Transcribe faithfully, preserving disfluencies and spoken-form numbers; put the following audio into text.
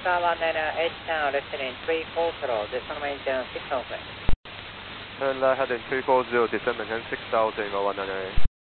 America one nine eight now, descending three four zero, descend maintenance six thousand. Turn left heading three four zero, descend maintenance six thousand, one nine eight.